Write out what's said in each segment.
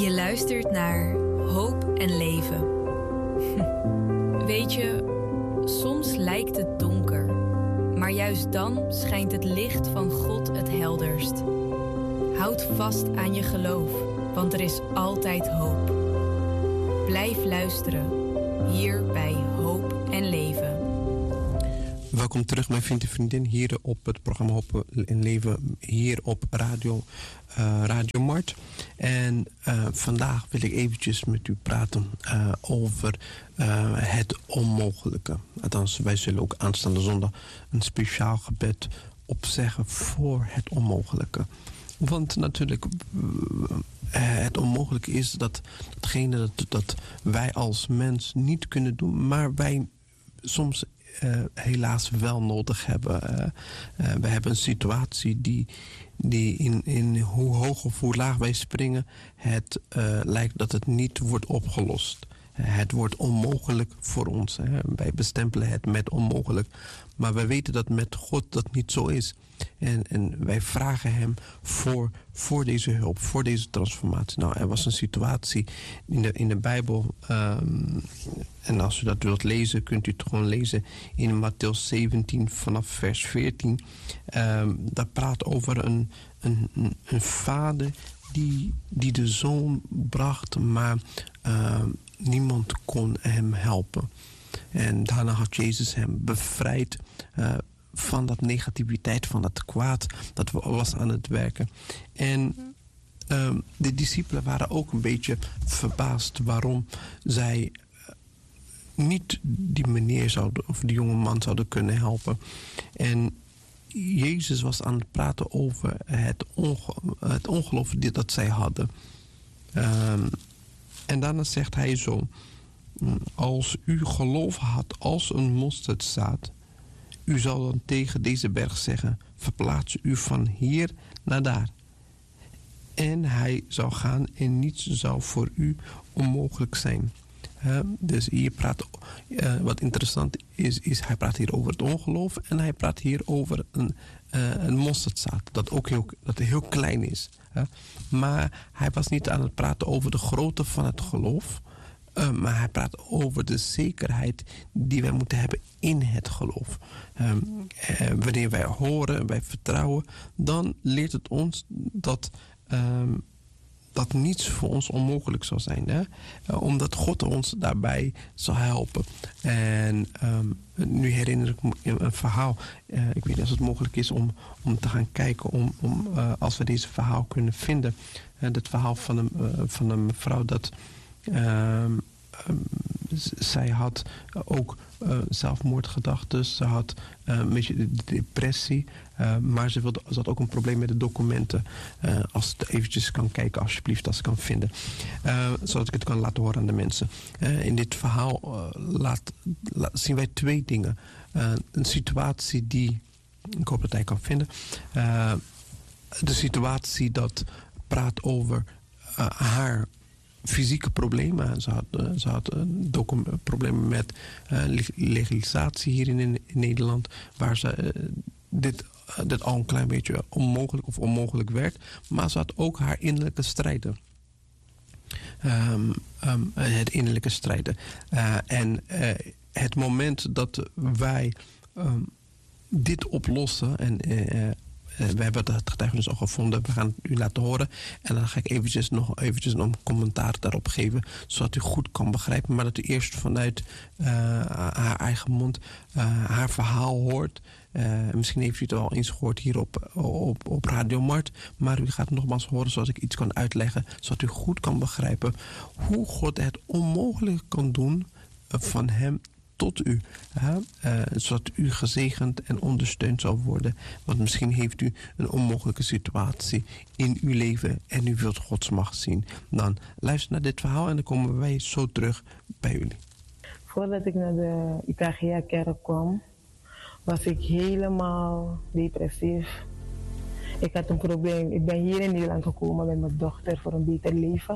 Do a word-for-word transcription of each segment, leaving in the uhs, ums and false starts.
Je luistert naar Hoop en Leven. Weet je, soms lijkt het donker, maar juist dan schijnt het licht van God het helderst. Houd vast aan je geloof, want er is altijd hoop. Blijf luisteren, hier bij Hoop en Leven. Welkom terug, mijn vriend en vriendin, hier op het programma Hoop en Leven, hier op Radio, uh, Radio Mart. En uh, vandaag wil ik eventjes met u praten uh, over uh, het onmogelijke. Althans, wij zullen ook aanstaande zondag een speciaal gebed opzeggen voor het onmogelijke. Want natuurlijk, uh, het onmogelijke is dat datgene dat, dat wij als mens niet kunnen doen, maar wij soms Uh, helaas wel nodig hebben. Uh, uh, we hebben een situatie die, die in, in hoe hoog of hoe laag wij springen, het uh, lijkt dat het niet wordt opgelost. Uh, het wordt onmogelijk voor ons. Hè. Wij bestempelen het met onmogelijk. Maar wij weten dat met God dat niet zo is. En, en wij vragen hem voor, voor deze hulp, voor deze transformatie. Nou, er was een situatie in de, in de Bijbel. Um, en als u dat wilt lezen, kunt u het gewoon lezen in Mattheüs zeventien vanaf vers veertien. Um, dat praat over een, een, een vader die, die de zoon bracht, maar uh, niemand kon hem helpen. En daarna had Jezus hem bevrijd uh, van dat negativiteit, van dat kwaad dat was aan het werken. En uh, de discipelen waren ook een beetje verbaasd waarom zij niet die meneer zouden, of die jonge man zouden kunnen helpen. En Jezus was aan het praten over het, onge, het ongeloof dat zij hadden. Um, en daarna zegt hij zo: als u geloof had als een mosterdzaad, u zal dan tegen deze berg zeggen: verplaats u van hier naar daar. En hij zou gaan en niets zou voor u onmogelijk zijn. Uh, dus hier praat, uh, wat interessant is, is, hij praat hier over het ongeloof en hij praat hier over een, uh, een mosterdzaad, dat ook heel, dat heel klein is. Uh, maar hij was niet aan het praten over de grootte van het geloof, uh, maar hij praat over de zekerheid die wij moeten hebben in het geloof. Um, uh, wanneer wij horen, wij vertrouwen, dan leert het ons dat Um, dat niets voor ons onmogelijk zal zijn. Hè? Uh, omdat God ons daarbij zal helpen. En um, nu herinner ik me een verhaal. Uh, ik weet niet of het mogelijk is om, om te gaan kijken. Om, om, uh, als we deze verhaal kunnen vinden. Uh, het verhaal van een, uh, van een mevrouw dat Uh, Um, zij had ook uh, zelfmoordgedachten. Ze had uh, een beetje depressie. Uh, maar ze, wilde, ze had ook een probleem met de documenten. Uh, als het eventjes kan kijken, alsjeblieft, als ik kan vinden. Uh, zodat ik het kan laten horen aan de mensen. Uh, in dit verhaal uh, laat, laat, zien wij twee dingen. Uh, een situatie die, ik hoop dat hij kan vinden. Uh, de situatie dat praat over uh, haar fysieke problemen. Ze had, uh, ze had uh, docu- problemen met uh, legalisatie hier in, in Nederland, waar ze uh, dit, uh, dit al een klein beetje onmogelijk of onmogelijk werd. Maar ze had ook haar innerlijke strijden. Um, um, het innerlijke strijden. Uh, en uh, het moment dat wij um, dit oplossen en uh, Uh, we hebben het getuigenis al gevonden. We gaan het u laten horen. En dan ga ik eventjes nog eventjes een commentaar daarop geven. Zodat u goed kan begrijpen. Maar dat u eerst vanuit uh, haar eigen mond uh, haar verhaal hoort. Uh, misschien heeft u het al eens gehoord hier op, op, op Radio Mart. Maar u gaat het nogmaals horen zodat ik iets kan uitleggen. Zodat u goed kan begrijpen hoe God het onmogelijk kan doen uh, van hem tot u, hè? Uh, zodat u gezegend en ondersteund zal worden. Want misschien heeft u een onmogelijke situatie in uw leven en u wilt Gods macht zien. Dan luister naar dit verhaal en dan komen wij zo terug bij jullie. Voordat ik naar de Itagia-kerk kwam, was ik helemaal depressief. Ik had een probleem. Ik ben hier in Nederland gekomen met mijn dochter voor een beter leven.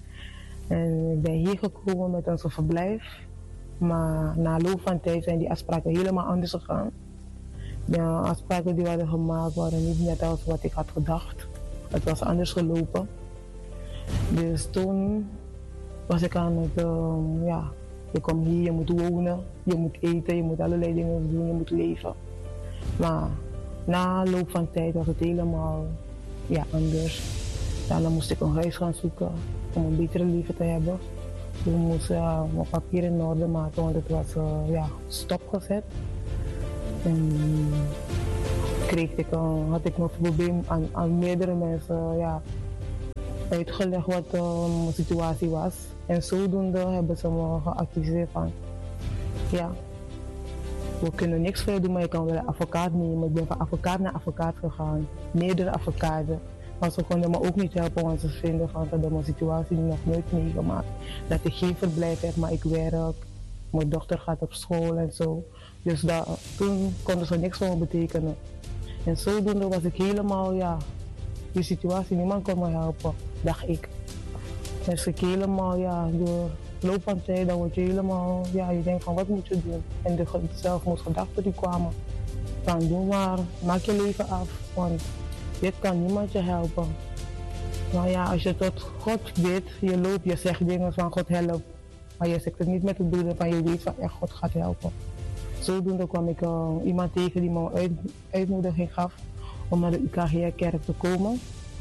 En ik ben hier gekomen met onze verblijf. Maar na loop van tijd zijn die afspraken helemaal anders gegaan. De afspraken die werden gemaakt waren niet net als wat ik had gedacht. Het was anders gelopen. Dus toen was ik aan het, um, ja, je komt hier, je moet wonen, je moet eten, je moet allerlei dingen doen, je moet leven. Maar na loop van tijd was het helemaal ja, anders. Daarna moest ik een huis gaan zoeken om een betere leven te hebben. Toen moest ik uh, mijn papieren in orde maken, want het was uh, ja, stopgezet. En kreeg ik, uh, had ik mijn probleem aan, aan meerdere mensen uh, ja, uitgelegd wat uh, mijn situatie was. En zodoende hebben ze me geadviseerd van, ja, we kunnen niks voor je doen, maar je kan wel een advocaat nemen. Ik ben van advocaat naar advocaat gegaan, meerdere advocaten. Maar ze konden me ook niet helpen, want ze vinden van dat mijn situatie nog nooit meegemaakt. Dat ik geen verblijf heb, maar ik werk, mijn dochter gaat op school en zo. Dus dat, toen konden ze niks voor me betekenen. En zodoende was ik helemaal, ja, die situatie, niemand kon me helpen, dacht ik. Dus ik helemaal, ja, door de loop van tijd, dan word je helemaal, ja, je denkt van wat moet je doen? En de zelfmoordgedachten die kwamen, van doe maar, maak je leven af, want dit kan niemand je helpen. Maar ja, als je tot God bidt, je loopt, je zegt dingen van God help, maar je zegt het niet met het doel van je weet van echt God gaat helpen. Zodoende kwam ik uh, iemand tegen die me een uit, uitnodiging gaf om naar de U K G A-kerk te komen.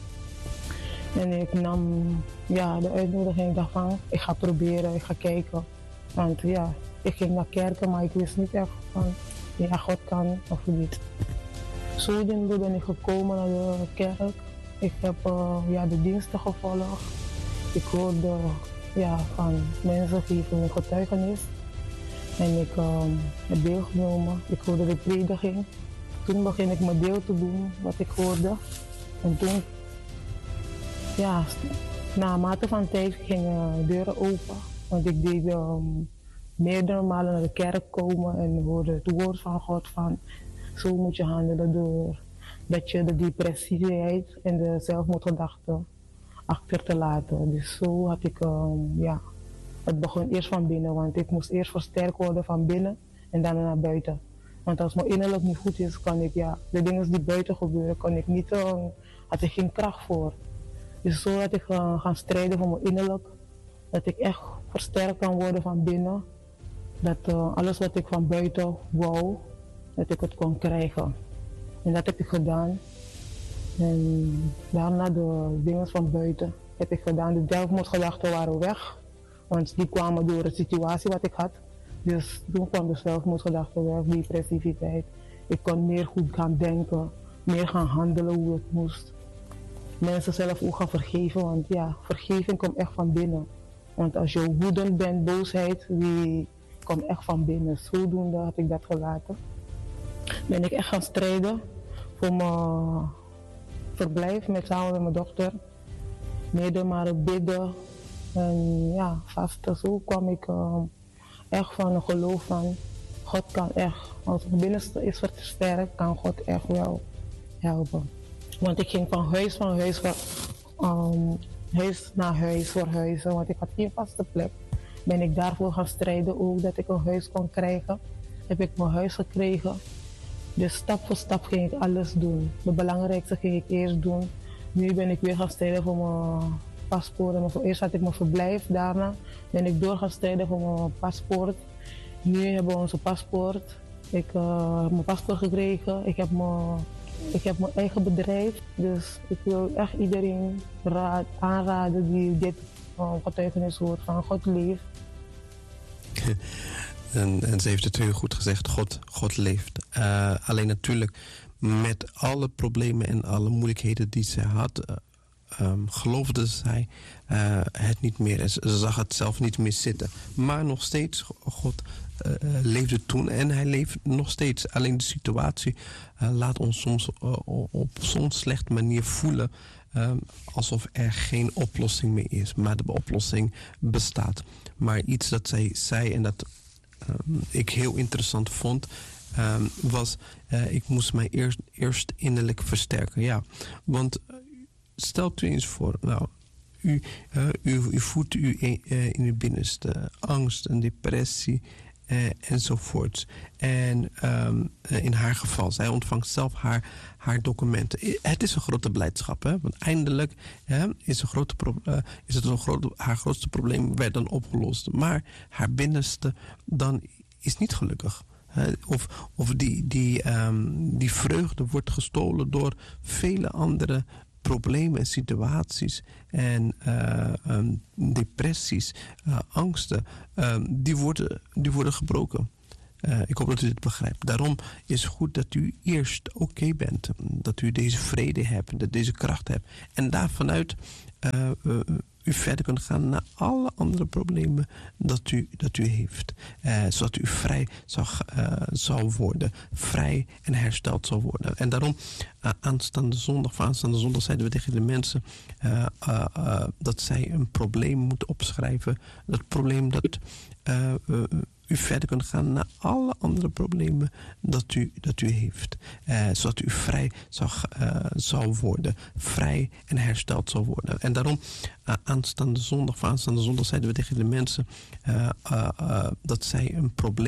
En ik nam ja, de uitnodiging, ik dacht van, ik ga proberen, ik ga kijken. Want ja, ik ging naar kerken, maar ik wist niet echt van, ja, God kan of niet. Zodoende ben ik gekomen naar de kerk. Ik heb uh, ja, de diensten gevolgd. Ik hoorde ja, van mensen geven een getuigenis. En ik uh, heb deelgenomen. Ik hoorde de prediking. Toen begon ik mijn deel te doen, wat ik hoorde. En toen, ja, na mate van tijd gingen deuren open. Want ik deed um, meerdere malen naar de kerk komen en hoorde het woord van God van zo moet je handelen door dat je de depressiviteit en de zelfmoordgedachten achter te laten. Dus zo had ik, um, ja, het begon eerst van binnen, want ik moest eerst versterkt worden van binnen en daarna naar buiten. Want als mijn innerlijk niet goed is, kan ik, ja, de dingen die buiten gebeuren, kan ik niet, uh, had ik geen kracht voor. Dus zo had ik uh, gaan strijden voor mijn innerlijk, dat ik echt versterkt kan worden van binnen. Dat uh, alles wat ik van buiten wou, dat ik het kon krijgen. En dat heb ik gedaan. En daarna de dingen van buiten heb ik gedaan. De zelfmoordgedachten waren weg, want die kwamen door de situatie wat ik had. Dus toen kwam de zelfmoordgedachten weg, depressiviteit. Ik kon meer goed gaan denken, meer gaan handelen hoe het moest. Mensen zelf ook gaan vergeven, want ja, vergeving komt echt van binnen. Want als je woedend bent, boosheid, die komt echt van binnen. Zodoende had ik dat gelaten. Ben ik echt gaan strijden voor mijn verblijf met, samen met mijn dochter. Meerdere malen bidden en ja, vasten. Zo kwam ik uh, echt van een geloof van God kan echt, als het binnenste is versterkt, kan God echt wel helpen. Want ik ging van huis van huis, van, um, huis naar huis voor huizen, want ik had geen vaste plek. Ben ik daarvoor gaan strijden ook dat ik een huis kon krijgen. Heb ik mijn huis gekregen. Dus stap voor stap ging ik alles doen. De belangrijkste ging ik eerst doen. Nu ben ik weer gaan strijden voor mijn paspoort. Eerst had ik mijn verblijf, daarna ben ik door gaan strijden voor mijn paspoort. Nu hebben we onze paspoort. Ik uh, heb mijn paspoort gekregen. Ik heb mijn, ik heb mijn eigen bedrijf. Dus ik wil echt iedereen raad, aanraden die dit uh, getuigenis hoort van God leeft. En, en ze heeft het heel goed gezegd, God, God leeft. Uh, alleen natuurlijk, met alle problemen en alle moeilijkheden die ze had, uh, um, geloofde zij uh, het niet meer. En ze zag het zelf niet meer zitten. Maar nog steeds, God uh, leefde toen en hij leeft nog steeds. Alleen de situatie uh, laat ons soms uh, op zo'n slechte manier voelen, Um, alsof er geen oplossing meer is. Maar de oplossing bestaat. Maar iets dat zij zei en dat um, ik heel interessant vond, um, was uh, ik moest mij eerst, eerst innerlijk versterken. Ja, want uh, stelt u eens voor, nou, u, uh, u, u voelt u in, uh, in uw binnenste angst en depressie uh, enzovoorts. En um, uh, in haar geval, zij ontvangt zelf haar, haar documenten. Het is een grote blijdschap, hè? Want eindelijk hè, is, een grote pro- uh, is het een grote, haar grootste probleem werd dan opgelost. Maar haar binnenste dan is niet gelukkig. Of, of die, die, um, die vreugde wordt gestolen door vele andere problemen en situaties en uh, um, depressies, uh, angsten, um, die, worden, die worden gebroken. Uh, ik hoop dat u dit begrijpt. Daarom is het goed dat u eerst oké okay bent. Dat u deze vrede hebt, dat deze kracht hebt. En daarvanuit uh, uh, u verder kunt gaan naar alle andere problemen dat u, dat u heeft. Uh, zodat u vrij zal, uh, zal worden. Vrij en hersteld zal worden. En daarom uh, aanstaande zondag, voor aanstaande zondag zeiden we tegen de mensen uh, uh, uh, dat zij een probleem moeten opschrijven. Dat probleem dat uh, uh, u verder kunt gaan naar alle andere problemen dat u, dat u heeft. Uh, zodat u vrij zal, uh, zal worden. Vrij en hersteld zal worden. En daarom uh, aanstaande zondag, voor aanstaande zondag zeiden we tegen de mensen uh, uh, uh, dat zij een probleem